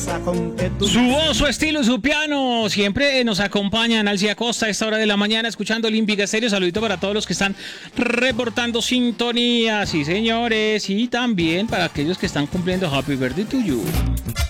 Su voz, su estilo, su piano. Siempre nos acompañan Alci Acosta a esta hora de la mañana escuchando Olímpica Estéreo. Saludito para todos los que están reportando sintonía. Sí, señores. Y también para aquellos que están cumpliendo Happy Birthday to You.